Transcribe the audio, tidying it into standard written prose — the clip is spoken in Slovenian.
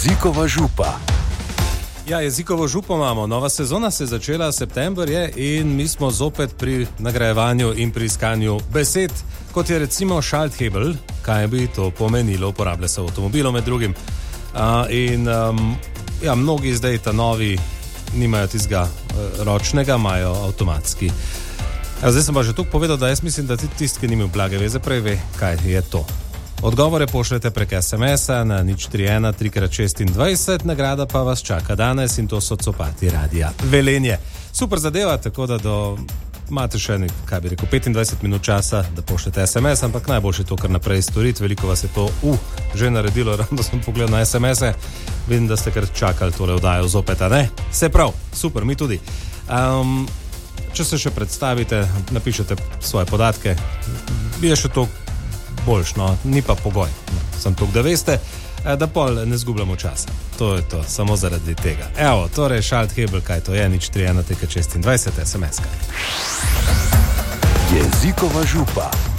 Jezikova župa. Ja, Jezikovo župo imamo. Nova sezona se je začela, september je, in mi smo zopet pri nagrajevanju in pri iskanju besed, kot je recimo Schalthebel, kaj bi to pomenilo, uporablja se v avtomobilu med drugim. Mnogi zdaj ta novi nimajo tistega ročnega, imajo avtomatski. Zdaj sem pa že tukaj povedal, da jaz mislim, da tisti, ki nima blage veze, prej ve, kaj je to. Odgovore pošljete prek SMS-a na 031 3x26, nagrada pa vas čaka danes in to so copati Radia Velenje. Super zadeva, tako da imate še 25 minut časa, da pošljete SMS, ampak najboljše to kar naprej storiti, veliko vas je to že naredilo, ravno sem pogledal na SMS-e, vidim, da ste kar čakali tole oddajo zopet, a ne? Vse prav, super, mi tudi. Če se še predstavite, napišete svoje podatke, je še to boljš, no, ni pa pogoj. Sem tukaj, da veste, da pol ne zgubljamo časa. To je to, samo zaradi tega. Evo, torej Schalthebel, kaj to je, 031 3x26 SMS-ka. Jezikova župa.